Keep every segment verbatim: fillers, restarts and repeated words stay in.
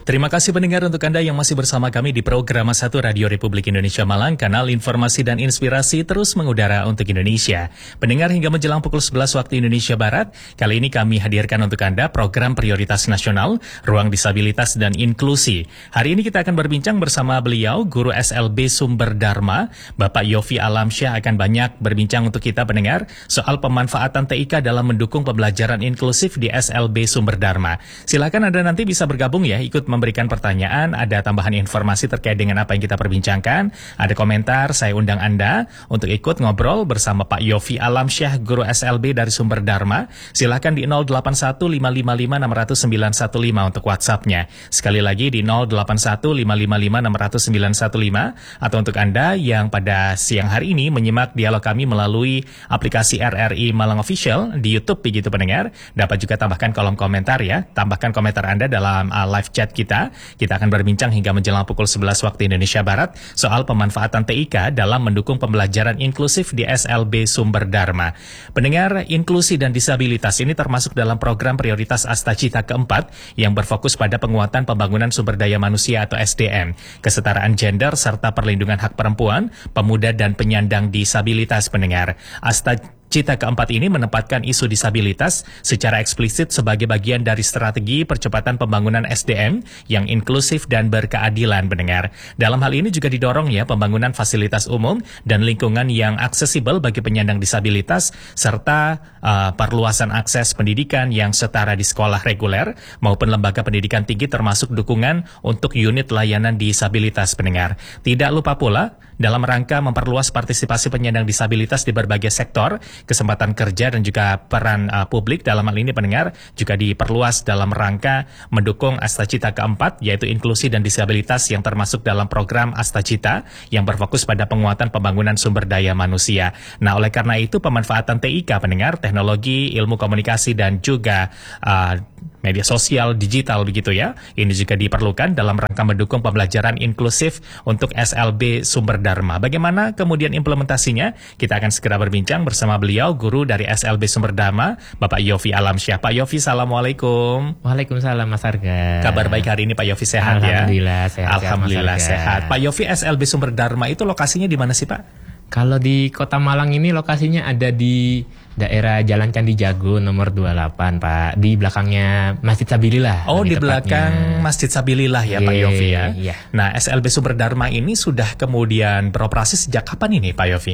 Terima kasih pendengar untuk Anda yang masih bersama kami di program satu Radio Republik Indonesia Malang, kanal informasi dan inspirasi terus mengudara untuk Indonesia. Pendengar, hingga menjelang pukul sebelas waktu Indonesia Barat, kali ini kami hadirkan untuk Anda program prioritas nasional, Ruang Disabilitas dan Inklusi. Hari ini kita akan berbincang bersama beliau, Guru S L B Sumber Dharma, Bapak Yofi Alamsyah akan banyak berbincang untuk kita pendengar soal pemanfaatan T I K dalam mendukung pembelajaran inklusif di S L B Sumber Dharma. Silakan Anda nanti bisa bergabung ya, ikut memberikan pertanyaan, ada tambahan informasi terkait dengan apa yang kita perbincangkan, ada komentar, saya undang Anda untuk ikut ngobrol bersama Pak Yofi Alamsyah, Guru S L B dari Sumber Dharma. Silakan di nol delapan satu lima lima lima enam nol sembilan satu lima untuk WhatsApp-nya. Sekali lagi di nol delapan satu lima lima lima enam nol sembilan satu lima, atau untuk Anda yang pada siang hari ini menyimak dialog kami melalui aplikasi R R I Malang Official di YouTube begitu pendengar, dapat juga tambahkan kolom komentar ya, tambahkan komentar Anda dalam uh, live chat kita. Kita akan berbincang hingga menjelang pukul sebelas waktu Indonesia Barat soal pemanfaatan T I K dalam mendukung pembelajaran inklusif di S L B Sumber Dharma. Pendengar, inklusi dan disabilitas ini termasuk dalam program prioritas Astacita keempat yang berfokus pada penguatan pembangunan sumber daya manusia atau S D M, kesetaraan gender serta perlindungan hak perempuan, pemuda dan penyandang disabilitas pendengar. Astacita Cita keempat ini menempatkan isu disabilitas secara eksplisit sebagai bagian dari strategi percepatan pembangunan S D M yang inklusif dan berkeadilan pendengar. Dalam hal ini juga didorong ya pembangunan fasilitas umum dan lingkungan yang aksesibel bagi penyandang disabilitas serta uh, perluasan akses pendidikan yang setara di sekolah reguler maupun lembaga pendidikan tinggi, termasuk dukungan untuk unit layanan disabilitas pendengar. Tidak lupa pula dalam rangka memperluas partisipasi penyandang disabilitas di berbagai sektor, kesempatan kerja dan juga peran uh, publik dalam hal ini pendengar juga diperluas dalam rangka mendukung Astacita keempat, yaitu inklusi dan disabilitas yang termasuk dalam program Astacita yang berfokus pada penguatan pembangunan sumber daya manusia. Nah, oleh karena itu pemanfaatan T I K pendengar, teknologi, ilmu komunikasi dan juga uh, media sosial digital begitu ya, ini juga diperlukan dalam rangka mendukung pembelajaran inklusif untuk S L B Sumber Dharma. Bagaimana kemudian implementasinya? Kita akan segera berbincang bersama beliau, guru dari S L B Sumber Dharma, Bapak Yofi Alamsyah. Pak Yofi, Assalamualaikum. Waalaikumsalam Mas Arga. Kabar baik hari ini Pak Yofi, sehat ya? Alhamdulillah sehat. Alhamdulillah Mas sehat. Pak Yofi, S L B Sumber Dharma itu lokasinya di mana sih Pak? Kalau di Kota Malang ini lokasinya ada di daerah Jalan Candi Jago nomor dua puluh delapan Pak, di belakangnya Masjid Sabilillah. Oh, di belakang Masjid Sabilillah ya, Pak Yofi ya. Iya. Nah, S L B Sumber Dharma ini sudah kemudian beroperasi sejak kapan ini Pak Yofi?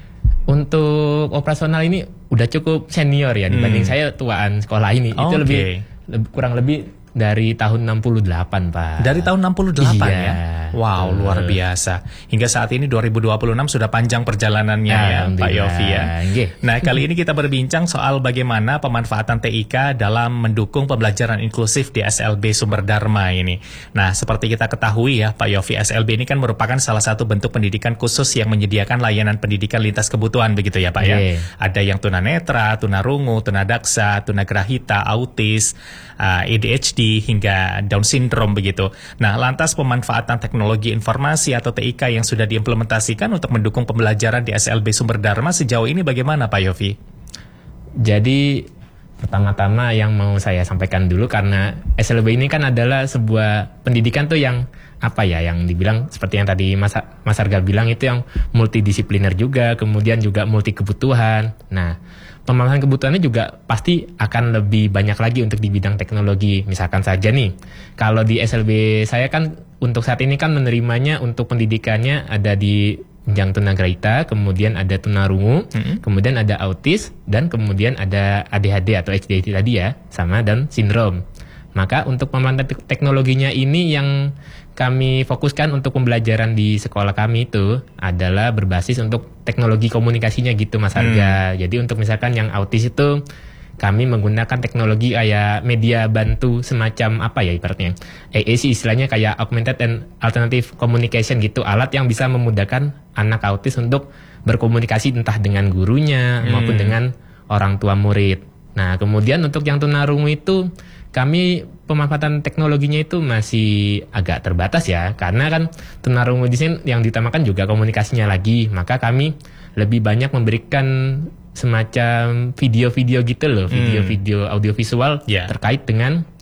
Untuk operasional ini udah cukup senior ya dibanding hmm. saya tuaan sekolah ini. Oh, itu okay. lebih, lebih kurang lebih dari tahun enam puluh delapan Pak. Dari tahun enam puluh delapan iya. ya? Wow, uh. luar biasa. Hingga saat ini dua ribu dua puluh enam sudah panjang perjalanannya ya Pak Yofi ya. Nah, kali ini kita berbincang soal bagaimana pemanfaatan T I K dalam mendukung pembelajaran inklusif di S L B Sumber Dharma ini. Nah, seperti kita ketahui ya Pak Yofi, S L B ini kan merupakan salah satu bentuk pendidikan khusus yang menyediakan layanan pendidikan lintas kebutuhan begitu ya Pak ya. Yeah. Ada yang tunanetra, tunarungu, tunadaksa, tunagrahita, autis, uh, A D H D hingga Down syndrome begitu. Nah, lantas pemanfaatan teknologi informasi atau T I K yang sudah diimplementasikan untuk mendukung pembelajaran di S L B Sumber Dharma sejauh ini bagaimana Pak Yofi? Jadi pertama-tama yang mau saya sampaikan dulu, karena S L B ini kan adalah sebuah pendidikan tuh yang apa ya, yang dibilang seperti yang tadi Mas, Mas Arga bilang itu yang multidisipliner juga, kemudian juga multi kebutuhan. Nah, pemahaman kebutuhannya juga pasti akan lebih banyak lagi untuk di bidang teknologi. Misalkan saja nih, kalau di S L B saya kan untuk saat ini kan menerimanya untuk pendidikannya ada di jenjang tunagrahita, kemudian ada tunarungu, mm-hmm. kemudian ada autis, dan kemudian ada A D H D atau A D H D tadi ya, sama Down syndrome. Maka untuk pemahaman teknologinya ini yang kami fokuskan untuk pembelajaran di sekolah kami itu adalah berbasis untuk teknologi komunikasinya gitu Mas Arga. Hmm. Jadi untuk misalkan yang autis itu kami menggunakan teknologi kayak media bantu semacam apa ya ibaratnya. A A C istilahnya kayak augmented and alternative communication gitu, alat yang bisa memudahkan anak autis untuk berkomunikasi entah dengan gurunya hmm. maupun dengan orang tua murid. Nah, kemudian untuk yang tunarungu itu kami pemanfaatan teknologinya itu masih agak terbatas ya, karena kan tunarungu di sini yang diutamakan juga komunikasinya lagi, maka kami lebih banyak memberikan semacam video-video gitu loh, video-video audiovisual yeah. terkait dengan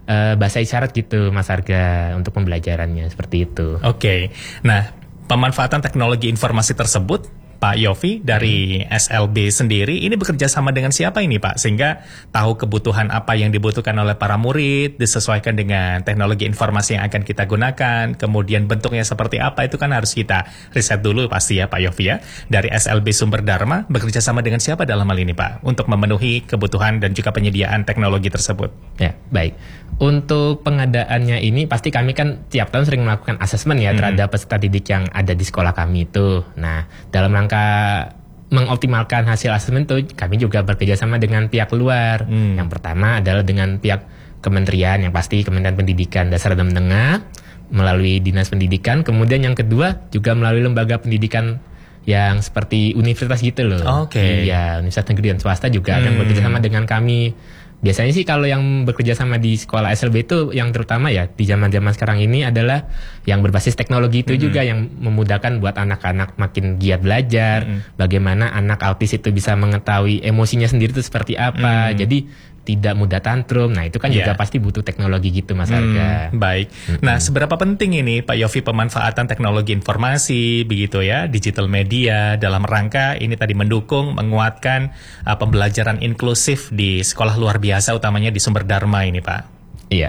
uh, bahasa isyarat gitu Mas Arga untuk pembelajarannya seperti itu. Oke, okay. Nah pemanfaatan teknologi informasi tersebut Pak Yofi dari hmm. S L B sendiri ini bekerja sama dengan siapa ini Pak? Sehingga tahu kebutuhan apa yang dibutuhkan oleh para murid, disesuaikan dengan teknologi informasi yang akan kita gunakan, kemudian bentuknya seperti apa itu kan harus kita riset dulu pasti ya Pak Yofi ya. Dari S L B Sumber Dharma bekerja sama dengan siapa dalam hal ini Pak? Untuk memenuhi kebutuhan dan juga penyediaan teknologi tersebut. Ya, baik. Untuk pengadaannya ini pasti kami kan tiap tahun sering melakukan asesmen ya hmm. terhadap peserta didik yang ada di sekolah kami itu. Nah, dalam rangka mengoptimalkan hasil asesmen itu kami juga bekerja sama dengan pihak luar. Hmm. Yang pertama adalah dengan pihak kementerian, yang pasti Kementerian Pendidikan Dasar dan Menengah melalui Dinas Pendidikan. Kemudian yang kedua juga melalui lembaga pendidikan yang seperti universitas gitu loh. Oke. Okay. Iya, universitas negeri dan swasta juga hmm. yang bekerja sama dengan kami. Biasanya sih kalau yang bekerja sama di sekolah S L B itu yang terutama ya di zaman-zaman sekarang ini adalah yang berbasis teknologi itu mm-hmm. juga yang memudahkan buat anak-anak makin giat belajar, mm-hmm. bagaimana anak autis itu bisa mengetahui emosinya sendiri itu seperti apa. Mm-hmm. Jadi tidak mudah tantrum. Nah, itu kan yeah. juga pasti butuh teknologi gitu Mas Arga. Hmm, baik. Mm-hmm. Nah, seberapa penting ini Pak Yofi pemanfaatan teknologi informasi begitu ya, digital media dalam rangka ini tadi mendukung, menguatkan uh, pembelajaran inklusif di sekolah luar biasa utamanya di Sumber Dharma ini, Pak? Iya.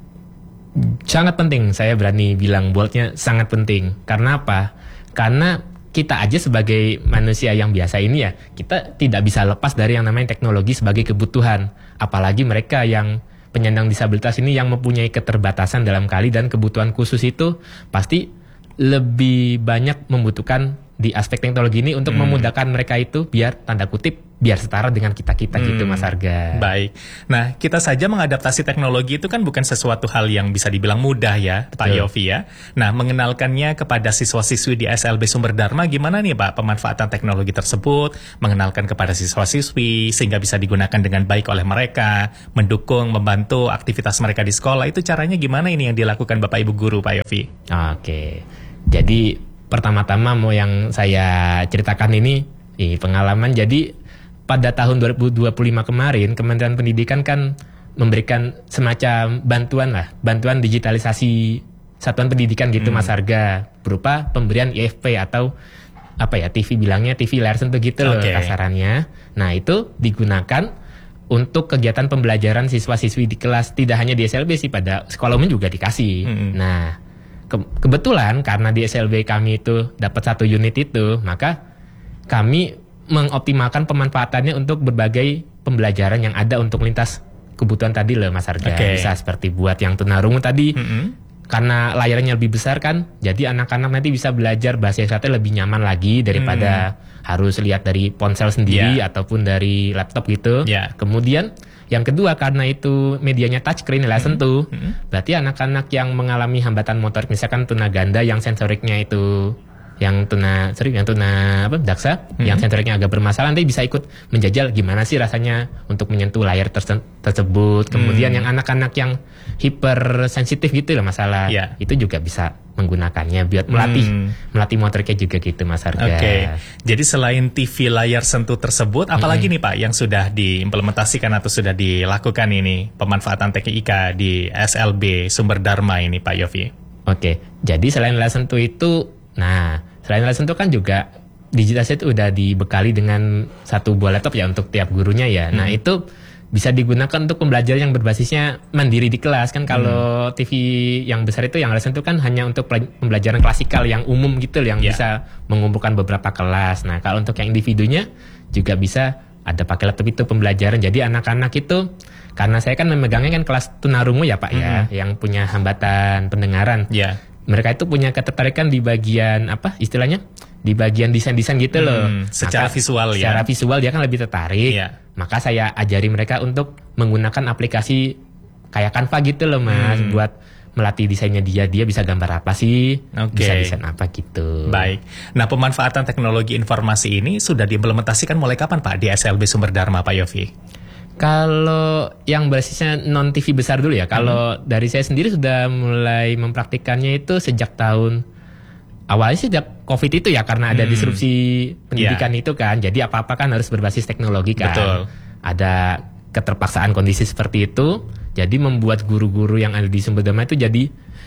Sangat penting, saya berani bilang boldnya sangat penting. Karena apa? Karena kita aja sebagai manusia yang biasa ini ya, kita tidak bisa lepas dari yang namanya teknologi sebagai kebutuhan. Apalagi mereka yang penyandang disabilitas ini yang mempunyai keterbatasan dalam kali dan kebutuhan khusus itu pasti lebih banyak membutuhkan di aspek teknologi ini untuk hmm. memudahkan mereka itu biar tanda kutip biar setara dengan kita-kita hmm. gitu Mas Arga. Baik. Nah, kita saja mengadaptasi teknologi itu kan bukan sesuatu hal yang bisa dibilang mudah ya, Betul. Pak Yofi ya. Nah, mengenalkannya kepada siswa-siswi di S L B Sumber Dharma gimana nih Pak pemanfaatan teknologi tersebut, mengenalkan kepada siswa-siswi sehingga bisa digunakan dengan baik oleh mereka, mendukung, membantu aktivitas mereka di sekolah, itu caranya gimana ini yang dilakukan Bapak Ibu Guru Pak Yofi? Oke. Jadi pertama-tama mau yang saya ceritakan ini eh, pengalaman. Jadi pada tahun dua ribu dua puluh lima kemarin Kementerian Pendidikan kan memberikan semacam bantuan lah, bantuan digitalisasi satuan pendidikan gitu hmm. Mas Arga, berupa pemberian I F P atau apa ya T V bilangnya T V layar sentuh gitu loh okay. kasarannya. Nah, itu digunakan untuk kegiatan pembelajaran siswa-siswi di kelas, tidak hanya di S L B sih, pada sekolah umum juga dikasih. Hmm. Nah, ke- kebetulan karena di S L B kami itu dapat satu unit itu, maka kami mengoptimalkan pemanfaatannya untuk berbagai pembelajaran yang ada untuk lintas kebutuhan tadi loh Mas Arga. Okay. Bisa seperti buat yang tunarungu tadi, mm-hmm. karena layarnya lebih besar kan, jadi anak-anak nanti bisa belajar bahasa isyaratnya lebih nyaman lagi daripada mm. harus lihat dari ponsel sendiri yeah. ataupun dari laptop gitu. Yeah. Kemudian yang kedua, karena itu medianya touchscreen layar mm-hmm. sentuh, mm-hmm. berarti anak-anak yang mengalami hambatan motorik, misalkan tunaganda yang sensoriknya itu yang tuna sorry yang tuna apa daksa hmm. yang sensoriknya agak bermasalah, nanti bisa ikut menjajal gimana sih rasanya untuk menyentuh layar terse- tersebut. Kemudian hmm. yang anak-anak yang hipersensitif gitu loh masalah yeah. itu juga bisa menggunakannya buat melatih hmm. melatih motoriknya juga gitu Mas Arga. Oke. Okay. Jadi selain T V layar sentuh tersebut, apalagi hmm. nih Pak yang sudah diimplementasikan atau sudah dilakukan ini pemanfaatan T K I K di S L B Sumber Dharma ini Pak Yofi? Oke. Okay. Jadi selain layar sentuh itu, nah selain layar sentuh kan juga digitalisasi itu udah dibekali dengan satu buah laptop ya untuk tiap gurunya ya. Hmm. Nah itu bisa digunakan untuk pembelajaran yang berbasisnya mandiri di kelas kan. Kalau hmm. T V yang besar itu yang layar sentuh kan hanya untuk pembelajaran klasikal yang umum gitu yang yeah. bisa mengumpulkan beberapa kelas. Nah kalau untuk yang individunya juga bisa ada pakai laptop itu pembelajaran. Jadi anak-anak itu, karena saya kan memegangnya kan kelas tunarungu ya Pak hmm. ya, yang punya hambatan pendengaran. Yeah. Mereka itu punya ketertarikan di bagian apa istilahnya di bagian desain-desain gitu loh. Hmm, secara Maka, visual ya. Secara visual dia kan lebih tertarik. Iya. Maka saya ajari mereka untuk menggunakan aplikasi kayak Canva gitu loh Mas, hmm. buat melatih desainnya dia. Dia bisa gambar apa sih? Okay. Bisa desain apa gitu. Baik. Nah, pemanfaatan teknologi informasi ini sudah diimplementasikan mulai kapan Pak di S L B Sumber Dharma Pak Yofi? Kalau yang basisnya non T V besar dulu ya, kalau hmm. dari saya sendiri sudah mulai mempraktikannya itu sejak tahun awalnya sejak COVID itu ya, karena ada hmm. disrupsi pendidikan yeah. itu kan, jadi apa-apa kan harus berbasis teknologi kan. Betul. Ada keterpaksaan kondisi seperti itu, Jadi membuat guru-guru yang ada di sumber daya itu jadi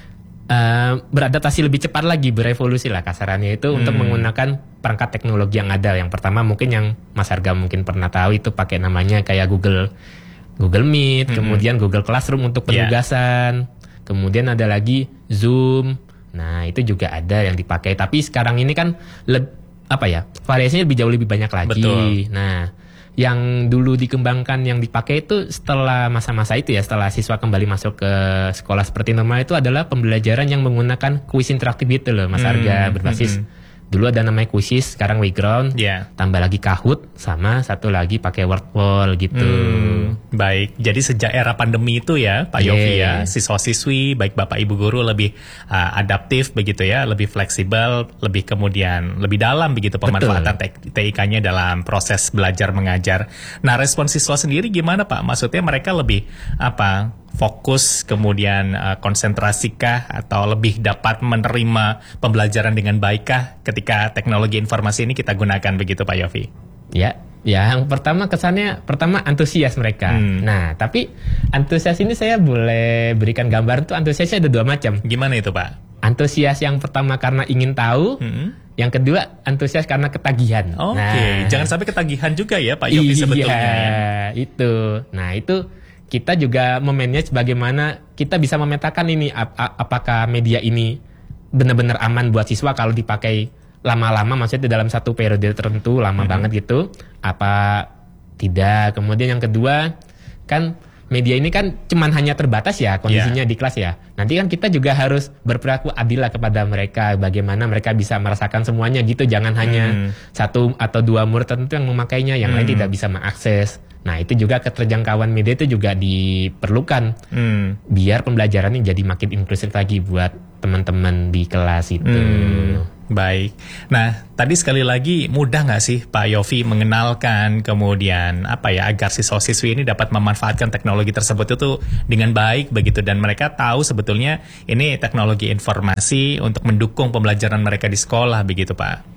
uh, beradaptasi lebih cepat lagi, berevolusi lah kasarannya itu hmm. untuk menggunakan perangkat teknologi yang ada. Yang pertama mungkin yang Mas Arga mungkin pernah tahu itu pakai namanya kayak Google Google Meet, hmm. kemudian Google Classroom untuk penugasan, yeah. kemudian ada lagi Zoom. Nah itu juga ada yang dipakai. Tapi sekarang ini kan le- apa ya variasinya lebih jauh lebih banyak lagi. Betul. Nah yang dulu dikembangkan yang dipakai itu setelah masa-masa itu ya, setelah siswa kembali masuk ke sekolah seperti normal itu adalah pembelajaran yang menggunakan kuis interaktif gitu loh Mas Arga, hmm, berbasis hmm, hmm. dulu ada namanya Quizizz, sekarang Wayground, yeah. tambah lagi Kahoot, sama satu lagi pakai Wordwall gitu. Hmm, baik, jadi sejak era pandemi itu ya Pak yeah. Yofi ya, siswa-siswi baik Bapak Ibu guru lebih uh, adaptif begitu ya, lebih fleksibel, lebih kemudian lebih dalam begitu pemanfaatan T I K-nya dalam proses belajar mengajar. Nah respon siswa sendiri gimana Pak? Maksudnya mereka lebih apa? Fokus kemudian uh, konsentrasikah atau lebih dapat menerima pembelajaran dengan baikkah ketika teknologi informasi ini kita gunakan begitu Pak Yofi? Ya, ya yang pertama kesannya pertama antusias mereka. Hmm. Nah, tapi antusias ini saya boleh berikan gambar tuh antusiasnya ada dua macam. Gimana itu Pak? Antusias yang pertama karena ingin tahu, hmm. yang kedua antusias karena ketagihan. Oke, okay. nah, jangan sampai ketagihan juga ya Pak Yofi iya, sebetulnya. Iya, itu. Nah, itu kita juga memanage bagaimana kita bisa memetakan ini ap- apakah media ini benar-benar aman buat siswa kalau dipakai lama-lama, maksudnya dalam satu periode tertentu lama mm-hmm. banget gitu, apa tidak. Kemudian yang kedua kan media ini kan cuman hanya terbatas ya kondisinya yeah. di kelas ya. Nanti kan kita juga harus berperilaku adil lah kepada mereka, bagaimana mereka bisa merasakan semuanya gitu. Jangan hanya mm. satu atau dua murid tertentu yang memakainya, yang mm. lain tidak bisa mengakses. Nah itu juga keterjangkauan media itu juga diperlukan hmm. biar pembelajaran ini jadi makin inklusif lagi buat teman-teman di kelas itu. Hmm. Baik. Nah tadi sekali lagi mudah nggak sih Pak Yofi mengenalkan kemudian apa ya agar siswa-siswi ini dapat memanfaatkan teknologi tersebut itu dengan baik begitu dan mereka tahu sebetulnya ini teknologi informasi untuk mendukung pembelajaran mereka di sekolah begitu Pak?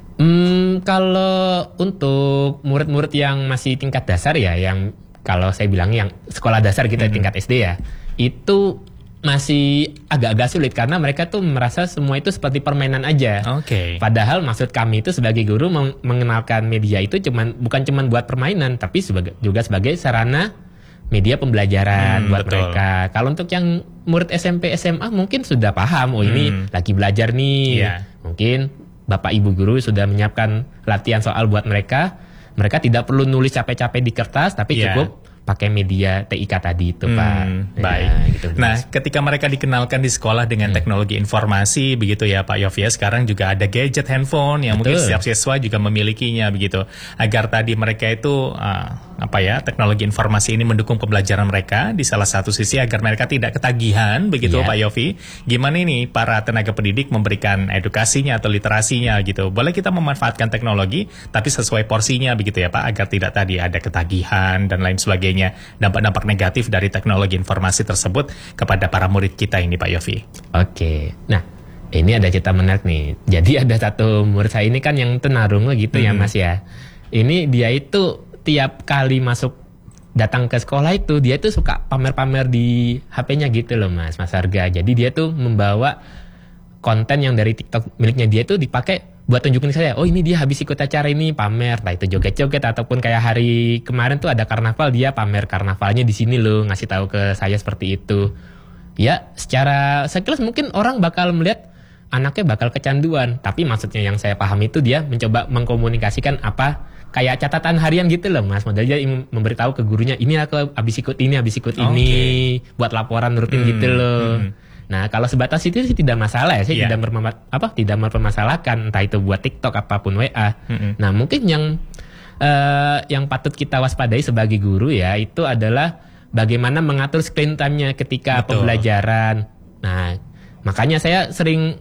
Hmm, kalau untuk murid-murid yang masih tingkat dasar ya, yang kalau saya bilang yang sekolah dasar kita mm-hmm. tingkat S D ya, itu masih agak-agak sulit karena mereka tuh merasa semua itu seperti permainan aja. Oke. Okay. Padahal maksud kami itu sebagai guru meng- mengenalkan media itu cuman bukan cuman buat permainan, tapi sebagai, juga sebagai sarana media pembelajaran hmm, buat betul. mereka. Kalau untuk yang murid S M P S M A mungkin sudah paham, oh ini hmm. lagi belajar nih, yeah. mungkin Bapak Ibu guru sudah menyiapkan latihan soal buat mereka. Mereka tidak perlu nulis capek-capek di kertas, tapi yeah. cukup pakai media T I K tadi itu, hmm, Pak. Baik. Ya, gitu, nah, mas. Ketika mereka dikenalkan di sekolah dengan hmm. teknologi informasi, begitu ya Pak Yofi, sekarang juga ada gadget handphone yang Betul. mungkin setiap siswa juga memilikinya, begitu. Agar tadi mereka itu uh, apa ya teknologi informasi ini mendukung pembelajaran mereka di salah satu sisi agar mereka tidak ketagihan, begitu yeah. Pak Yofi. Gimana ini para tenaga pendidik memberikan edukasinya atau literasinya, gitu. Boleh kita memanfaatkan teknologi, tapi sesuai porsinya, begitu ya Pak, agar tidak tadi ada ketagihan dan lain sebagainya. Dampak-dampak negatif dari teknologi informasi tersebut kepada para murid kita ini Pak Yofi. Oke, nah ini ada cerita menarik nih. Jadi ada satu murid saya ini kan yang tunarungu gitu hmm. ya Mas ya. Ini dia itu tiap kali masuk datang ke sekolah itu dia itu suka pamer-pamer di H P-nya gitu loh Mas, Mas Arga. Jadi dia tuh membawa konten yang dari TikTok miliknya dia itu dipakai buat tunjukin saya, oh ini dia habis ikut acara ini pamer, nah itu joget-joget ataupun kayak hari kemarin tuh ada karnaval dia pamer karnavalnya di sini loh, ngasih tahu ke saya seperti itu. Ya, secara sekilas mungkin orang bakal melihat anaknya bakal kecanduan, tapi maksudnya yang saya pahami itu dia mencoba mengkomunikasikan apa kayak catatan harian gitu loh Mas, modalnya dia memberitahu ke gurunya, ini aku habis ikut ini, habis ikut okay. ini, buat laporan rutin hmm, gitu loh. Hmm. Nah kalau sebatas itu sih tidak masalah ya, saya yeah. tidak bermama, apa tidak mempermasalahkan entah itu buat TikTok apapun W A. Mm-hmm. Nah mungkin yang uh, yang patut kita waspadai sebagai guru ya itu adalah bagaimana mengatur screen time-nya ketika Betul. pembelajaran. Nah makanya saya sering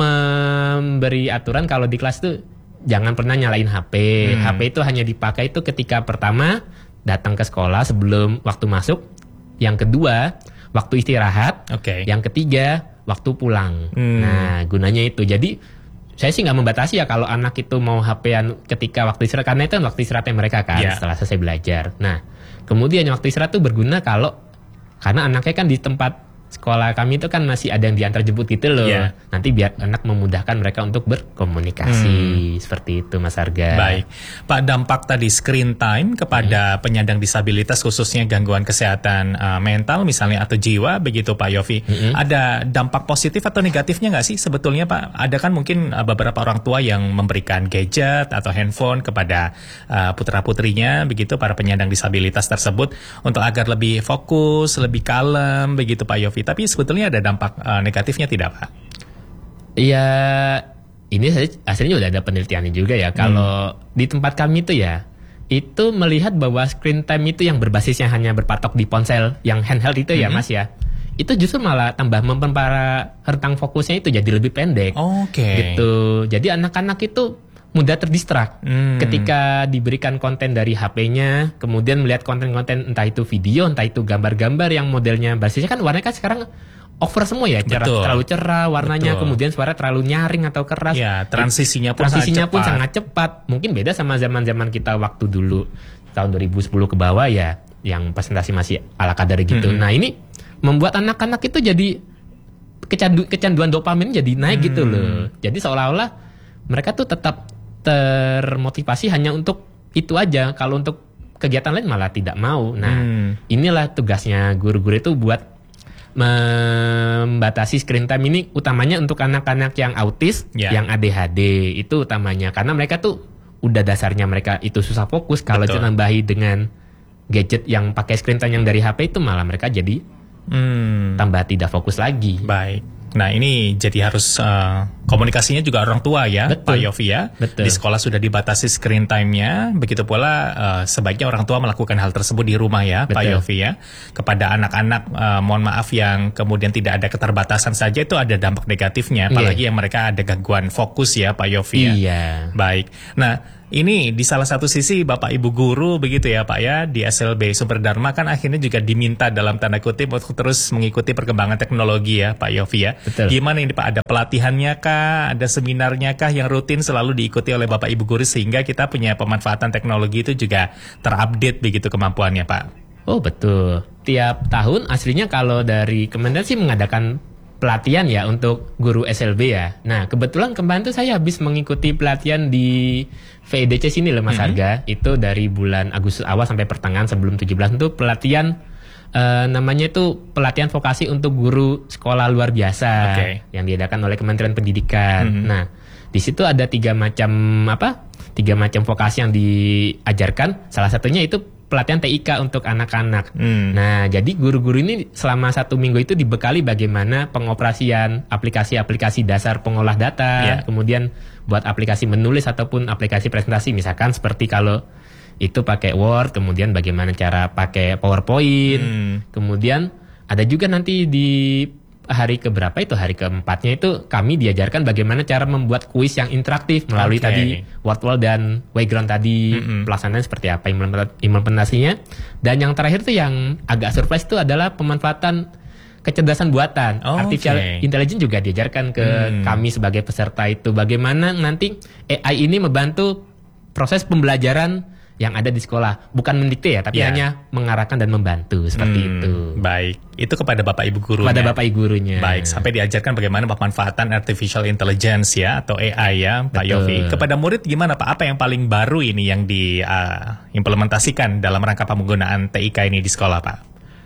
memberi aturan kalau di kelas tuh jangan pernah nyalain H P. Hmm. H P itu hanya dipakai itu ketika pertama datang ke sekolah sebelum waktu masuk, yang kedua waktu istirahat, okay. yang ketiga waktu pulang. Hmm. Nah gunanya itu. Jadi saya sih nggak membatasi ya kalau anak itu mau H P-an ketika waktu istirahat, karena itu kan waktu istirahatnya mereka kan yeah. setelah selesai belajar. Nah kemudian waktu istirahat itu berguna kalau Karena anaknya kan di tempat sekolah kami itu kan masih ada yang diantar jemput gitu loh. Yeah. Nanti biar anak memudahkan mereka untuk berkomunikasi. Hmm. Seperti itu Mas Arga. Baik. Pak, dampak tadi screen time kepada hmm. penyandang disabilitas khususnya gangguan kesehatan uh, mental misalnya atau jiwa begitu Pak Yofi. Hmm. Ada dampak positif atau negatifnya nggak sih sebetulnya Pak? Ada kan mungkin uh, beberapa orang tua yang memberikan gadget atau handphone kepada uh, putra-putrinya begitu, para penyandang disabilitas tersebut untuk agar lebih fokus, lebih kalem begitu Pak Yofi. Tapi sebetulnya ada dampak uh, negatifnya tidak Pak? Iya, ini hasilnya udah ada penelitiannya juga ya. Kalau hmm. di tempat kami itu ya, itu melihat bahwa screen time itu yang berbasisnya hanya berpatok di ponsel yang handheld itu hmm. ya Mas ya, itu justru malah tambah memperparah rentang fokusnya itu jadi lebih pendek. Oke. Okay. Gitu. Jadi anak-anak itu mudah terdistrak hmm. ketika diberikan konten dari H P-nya, kemudian melihat konten-konten entah itu video, entah itu gambar-gambar yang modelnya basisnya kan warnanya kan sekarang over semua ya, cerah, terlalu cerah warnanya, betul. Kemudian suara terlalu nyaring atau keras. Ya, transisinya pun transisinya sangat pun cepat. sangat cepat. Mungkin beda sama zaman-zaman kita waktu dulu tahun dua ribu sepuluh ke bawah ya, yang presentasi masih ala kadar gitu. Hmm. Nah, ini membuat anak-anak itu jadi kecandu, kecanduan dopamin jadi naik hmm. gitu loh. Jadi seolah-olah mereka tuh tetap termotivasi hanya untuk itu aja. Kalau untuk kegiatan lain malah tidak mau. Nah, hmm. inilah tugasnya guru-guru itu buat membatasi screen time ini utamanya untuk anak-anak yang autis, yeah. yang A D H D itu utamanya. Karena mereka tuh udah dasarnya mereka itu susah fokus. Kalau ditambahi dengan gadget yang pakai screen time yang dari H P itu malah mereka jadi hmm. tambah tidak fokus lagi. Baik. Nah ini jadi harus uh, komunikasinya juga orang tua ya, betul. Pak Yofi ya. Betul. Di sekolah sudah dibatasi screen time-nya, begitu pula uh, sebaiknya orang tua melakukan hal tersebut di rumah ya, betul. Pak Yofi ya. Kepada anak-anak, uh, mohon maaf yang kemudian tidak ada keterbatasan saja itu ada dampak negatifnya, apalagi yeah. yang mereka ada gangguan fokus ya, Pak Yofi ya. Iya. Baik. Nah. Ini di salah satu sisi Bapak Ibu guru begitu ya Pak ya, di S L B Sumber Dharma kan akhirnya juga diminta dalam tanda kutip untuk terus mengikuti perkembangan teknologi ya Pak Yofi ya. Betul. Gimana ini Pak, ada pelatihannya kah, ada seminarnya kah yang rutin selalu diikuti oleh Bapak Ibu guru sehingga kita punya pemanfaatan teknologi itu juga terupdate begitu kemampuannya Pak? Oh betul, tiap tahun aslinya kalau dari Kementerian sih mengadakan pelatihan ya untuk guru S L B ya. Nah kebetulan kemarin tuh saya habis mengikuti pelatihan di V E D C sini loh Mas mm-hmm. Arga. Itu dari bulan Agustus awal sampai pertengahan sebelum tujuh belas itu pelatihan uh, namanya itu pelatihan vokasi untuk guru sekolah luar biasa okay. yang diadakan oleh Kementerian Pendidikan. Mm-hmm. Nah di situ ada tiga macam apa? Tiga macam vokasi yang diajarkan. Salah satunya itu pelatihan T I K untuk anak-anak. Hmm. Nah, jadi guru-guru ini selama satu minggu itu dibekali bagaimana pengoperasian aplikasi-aplikasi dasar pengolah data, yeah. kemudian buat aplikasi menulis ataupun aplikasi presentasi, misalkan seperti kalau itu pakai Word, kemudian bagaimana cara pakai PowerPoint, hmm. kemudian ada juga nanti di hari keberapa itu, hari keempatnya itu kami diajarkan bagaimana cara membuat kuis yang interaktif melalui okay. tadi word wall dan background tadi, mm-hmm. pelaksanaan seperti apa, implementasinya. Dan yang terakhir tuh yang agak surprise itu adalah pemanfaatan kecerdasan buatan. Oh, Artificial okay. Intelligence juga diajarkan ke mm. kami sebagai peserta itu. Bagaimana nanti A I ini membantu proses pembelajaran yang ada di sekolah, bukan mendikte ya, tapi yeah. hanya mengarahkan dan membantu seperti hmm, itu. Baik, itu kepada Bapak Ibu gurunya. Kepada Bapak Ibu gurunya. Baik, sampai diajarkan bagaimana pemanfaatan artificial intelligence ya atau A I ya, Pak Yofi. Kepada murid gimana Pak? Apa yang paling baru ini yang diimplementasikan uh, dalam rangka penggunaan T I K ini di sekolah Pak?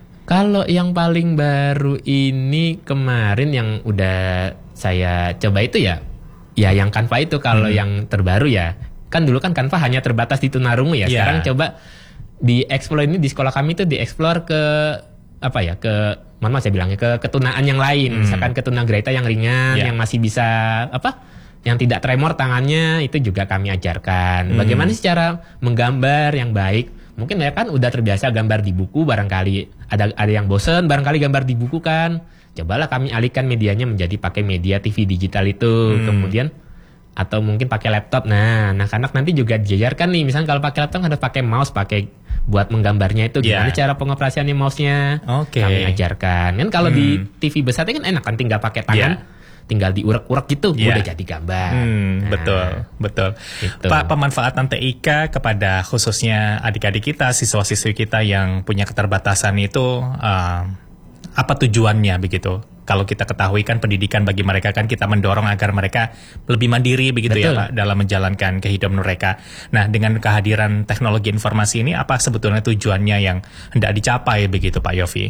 Kalau yang paling baru ini kemarin yang udah saya coba itu ya, ya yang Canva itu kalau hmm. yang terbaru ya. Kan dulu kan Canva hanya terbatas di tunarungu ya. Yeah. Sekarang coba dieksplor ini di sekolah kami itu dieksplor ke apa ya, ke mana saya bilangnya ke ketunaan yang lain. Hmm. Misalkan ketunagrahita yang ringan, yeah. yang masih bisa apa, yang tidak tremor tangannya itu juga kami ajarkan. Hmm. Bagaimana sih cara menggambar yang baik? Mungkin mereka kan udah terbiasa gambar di buku, barangkali ada ada yang bosen, barangkali gambar di buku kan. Cobalah kami alihkan medianya menjadi pakai media T V digital itu, hmm. kemudian atau mungkin pakai laptop. Nah, anak-anak nanti juga diajarkan nih, misalnya kalau pakai laptop harus pakai mouse, pakai buat menggambarnya itu gimana yeah. cara pengoperasiannya mouse-nya. Oke. Okay. Kami ajarkan. Kan kalau hmm. di T V besar kan enak kan, tinggal pakai tangan, yeah. tinggal diurek-urek gitu, yeah. udah jadi gambar. Hmm, nah, betul, betul. Itu. Pak, pemanfaatan T I K kepada khususnya adik-adik kita, siswa-siswi kita yang punya keterbatasan itu uh, apa tujuannya begitu? Kalau kita ketahui kan pendidikan bagi mereka kan kita mendorong agar mereka lebih mandiri begitu Betul. ya Pak dalam menjalankan kehidupan mereka. Nah dengan kehadiran teknologi informasi ini apa sebetulnya tujuannya yang hendak dicapai begitu Pak Yofi?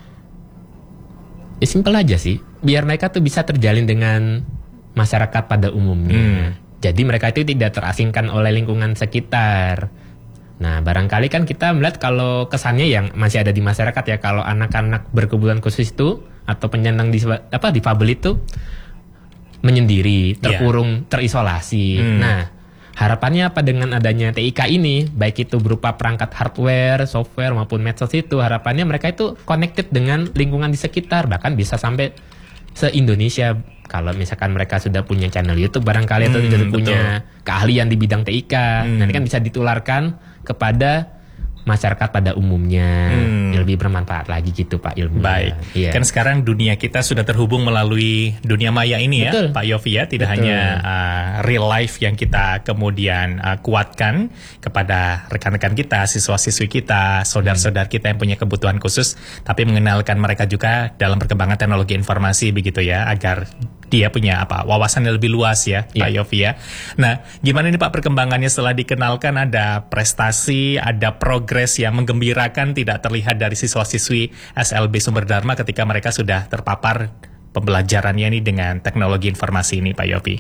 Ya simpel aja sih, biar mereka tuh bisa terjalin dengan masyarakat pada umumnya. Hmm. Jadi mereka itu tidak terasingkan oleh lingkungan sekitar. Nah, barangkali kan kita melihat kalau kesannya yang masih ada di masyarakat ya, kalau anak-anak berkebutuhan khusus itu atau penyandang dis apa difabel itu menyendiri, terkurung, yeah. terisolasi. Hmm. Nah, harapannya apa dengan adanya T I K ini, baik itu berupa perangkat hardware, software maupun medsos itu, harapannya mereka itu connected dengan lingkungan di sekitar, bahkan bisa sampai se-Indonesia. Kalau misalkan mereka sudah punya channel YouTube barangkali hmm, atau sudah punya keahlian di bidang T I K, hmm. nanti kan bisa ditularkan kepada masyarakat pada umumnya, hmm. lebih bermanfaat lagi gitu Pak ilmunya. Baik, yeah. Kan sekarang dunia kita sudah terhubung melalui dunia maya ini Betul. ya Pak Yofi ya, tidak Betul. hanya uh, real life yang kita kemudian uh, kuatkan kepada rekan-rekan kita, siswa-siswi kita, saudara-saudara kita yang punya kebutuhan khusus, tapi mengenalkan mereka juga dalam perkembangan teknologi informasi begitu ya, agar dia punya apa wawasan yang lebih luas ya, yeah. Pak Yofi ya. Nah, gimana nih Pak perkembangannya setelah dikenalkan ada prestasi, ada progres yang menggembirakan tidak terlihat dari siswa-siswi S L B Sumber Dharma ketika mereka sudah terpapar pembelajarannya nih dengan teknologi informasi ini Pak Yofi?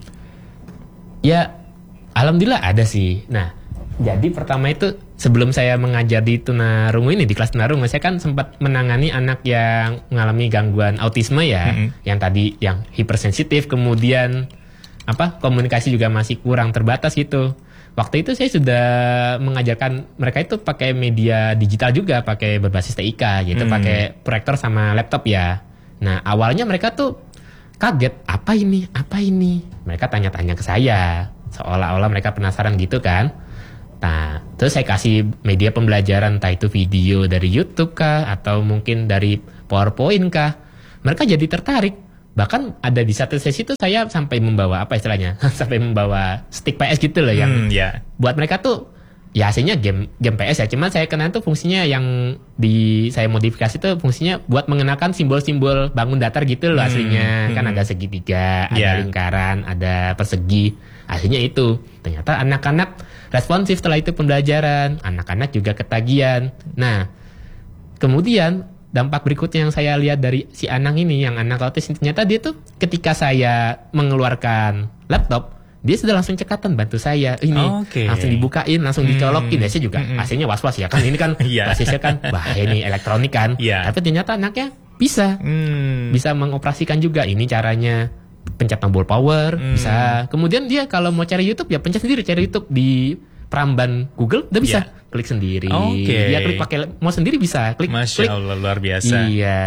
Ya, alhamdulillah ada sih. Nah, jadi pertama itu sebelum saya mengajar di tunarungu ini, di kelas tunarungu, saya kan sempat menangani anak yang mengalami gangguan autisme ya, mm-hmm. yang tadi yang hipersensitif, kemudian apa komunikasi juga masih kurang terbatas gitu. Waktu itu saya sudah mengajarkan mereka itu pakai media digital juga, pakai berbasis T I K gitu, mm. pakai proyektor sama laptop ya. Nah awalnya mereka tuh kaget, apa ini, apa ini? Mereka tanya-tanya ke saya, seolah-olah mereka penasaran gitu kan. Nah, terus saya kasih media pembelajaran, entah itu video dari YouTube kah, atau mungkin dari PowerPoint kah. Mereka jadi tertarik. Bahkan ada di satu sesi itu saya sampai membawa, apa istilahnya, sampai membawa stick P S gitu loh. Yang hmm, yeah. buat mereka tuh, ya aslinya game, game P S ya. Cuman saya kenal tuh fungsinya yang di saya modifikasi tuh fungsinya buat mengenalkan simbol-simbol bangun datar gitu loh hmm, aslinya. Hmm. Kan ada segitiga, ada yeah. lingkaran, ada persegi. Aslinya itu. Ternyata anak-anak responsif setelah itu pembelajaran, anak-anak juga ketagihan. Nah, kemudian dampak berikutnya yang saya lihat dari si Anang ini, yang anak autis, ternyata dia tuh ketika saya mengeluarkan laptop, dia sudah langsung cekatan bantu saya. Ini okay. langsung dibukain, langsung hmm. dicolokin. Ya, saya juga hmm. hasilnya was-was ya kan. Ini kan yeah. basisnya kan, wah ini elektronik kan. Yeah. Tapi ternyata anaknya bisa, hmm. bisa mengoperasikan juga. Ini caranya. Pencet tombol power, hmm. bisa. Kemudian dia kalau mau cari YouTube ya pencet sendiri, cari YouTube di peramban Google udah bisa. Yeah. Klik sendiri. Okay. Dia klik pakai mau sendiri bisa. Klik. Masya klik. Allah luar biasa. Iya.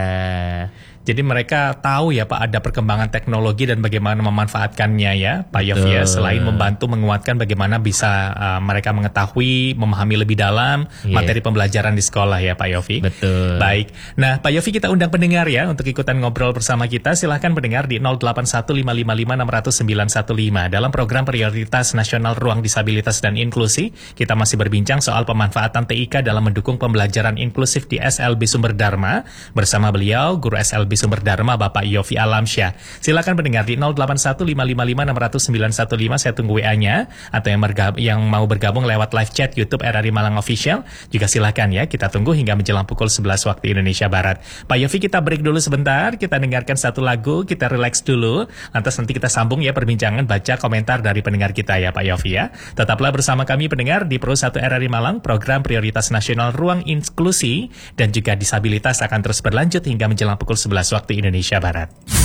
Jadi mereka tahu ya Pak ada perkembangan teknologi dan bagaimana memanfaatkannya ya Pak Yofi ya, selain membantu menguatkan bagaimana bisa uh, mereka mengetahui, memahami lebih dalam yeah. materi pembelajaran di sekolah ya Pak Yofi. Betul. Baik. Nah Pak Yofi kita undang pendengar ya untuk ikutan ngobrol bersama kita. Silahkan pendengar di nol delapan satu lima lima lima enam nol nol sembilan satu lima. Dalam program Prioritas Nasional Ruang Disabilitas dan Inklusi, kita masih berbincang soal pemanfaatan T I K dalam mendukung pembelajaran inklusif di S L B Sumber Dharma. Bersama beliau, Guru S L B Sumber Dharma Bapak Yofi Alamsyah. Silakan pendengar di nol delapan satu lima lima lima enam nol nol sembilan satu lima, saya tunggu W A-nya, atau yang, yang mau bergabung lewat live chat YouTube R R I Malang Official juga silakan ya, kita tunggu hingga menjelang pukul sebelas waktu Indonesia Barat. Pak Yofi kita break dulu sebentar, kita dengarkan satu lagu, kita relax dulu, lantas nanti kita sambung ya perbincangan, baca komentar dari pendengar kita ya Pak Yofi ya. Tetaplah bersama kami pendengar di Pro satu R R I Malang, program Prioritas Nasional Ruang Inklusi dan juga Disabilitas akan terus berlanjut hingga menjelang pukul sebelas waktu Indonesia Barat.